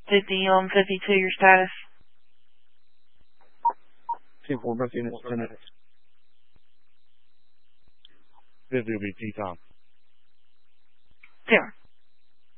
50 on 52, your status. 10-4, both units, 10 minutes. 50 will be T-Tom. 0.